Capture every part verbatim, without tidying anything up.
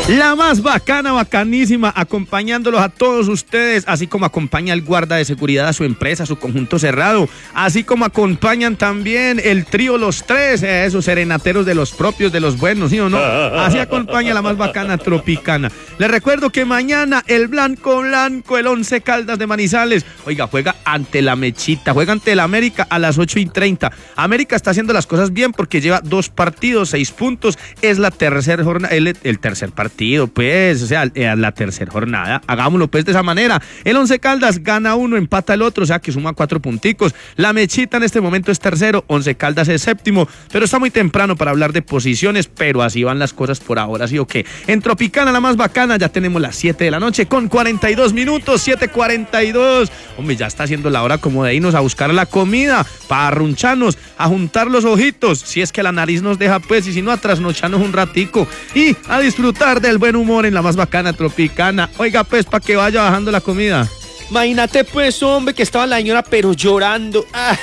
La más bacana, bacanísima, acompañándolos a todos ustedes, así como acompaña el guarda de seguridad a su empresa, a su conjunto cerrado, así como acompañan también el trío Los Tres, eh, esos serenateros de los propios, de los buenos, ¿sí o no? Así acompaña la más bacana tropicana. Les recuerdo que mañana el blanco blanco, el Once Caldas de Manizales, oiga, juega ante la Mechita, juega ante el América a las ocho y treinta. América está haciendo las cosas bien porque lleva dos partidos, seis puntos, es la tercera jornada, el, el tercer partido. Pues, o sea, la tercera jornada, hagámoslo pues de esa manera. El Once Caldas gana uno, empata el otro, o sea que suma cuatro punticos. La Mechita en este momento es tercero, Once Caldas es séptimo, pero está muy temprano para hablar de posiciones, pero así van las cosas por ahora, ¿sí o qué? En Tropicana, la más bacana, ya tenemos las siete de la noche con cuarenta y dos minutos, siete cuarenta y dos. Hombre, ya está siendo la hora como de irnos a buscar la comida, para arruncharnos, a juntar los ojitos, si es que la nariz nos deja pues, y si no, a trasnocharnos un ratico y a disfrutar del buen humor en la más bacana Tropicana. Oiga pues, para que vaya bajando la comida. Imagínate pues, hombre, que estaba la señora pero llorando.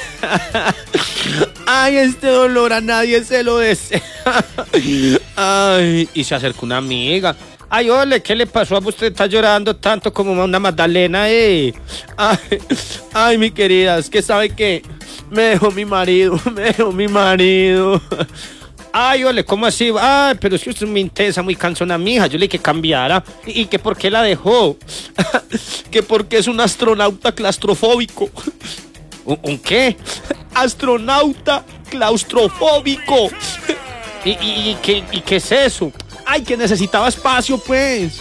Ay, este dolor a nadie se lo desea. Ay, y se acercó una amiga. Ay, ole, ¿qué le pasó a usted? Está llorando tanto como una Magdalena, eh. Ay, ay, mi querida, es que sabe que me dejó mi marido, me dejó mi marido. Ay, ole, ¿cómo así? Ay, pero es que usted es muy intensa, muy cansona, mija. Yo le dije que cambiara. ¿Y, y que por qué la dejó? Que porque es un astronauta claustrofóbico. ¿Un, un qué? Astronauta claustrofóbico. ¿Y, y, y, qué, ¿Y qué es eso? Ay, que necesitaba espacio, pues.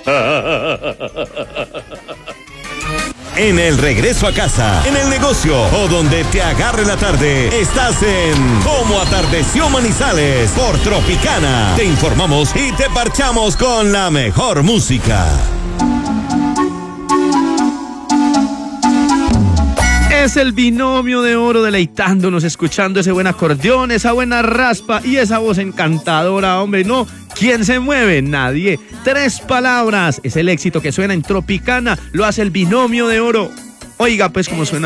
En el regreso a casa, en el negocio o donde te agarre la tarde, estás en Cómo Atardeció Manizales por Tropicana. Te informamos y te parchamos con la mejor música. Es el binomio de oro deleitándonos, escuchando ese buen acordeón, esa buena raspa y esa voz encantadora, hombre, no. ¿Quién se mueve? Nadie. Tres palabras. Es el éxito que suena en Tropicana. Lo hace el binomio de oro. Oiga, pues, como suena.